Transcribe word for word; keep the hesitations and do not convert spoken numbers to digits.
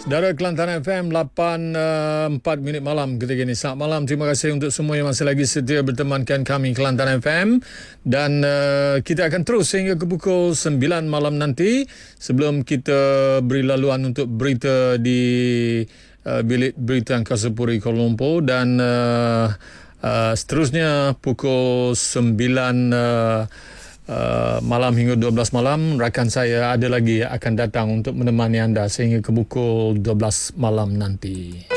Saudara Kelantan F M lapan uh, empat minit malam ketika ini. Selamat malam. Terima kasih untuk semua yang masih lagi setia bertemankan kami Kelantan F M. Dan uh, kita akan terus sehingga ke pukul sembilan malam nanti. Sebelum kita beri laluan untuk berita di uh, bilik berita Angkasa Puri Kuala Lumpur. Dan uh, uh, seterusnya pukul sembilan uh, Uh, malam hingga dua belas malam, rakan saya ada lagi akan datang untuk menemani anda sehingga ke pukul dua belas malam nanti.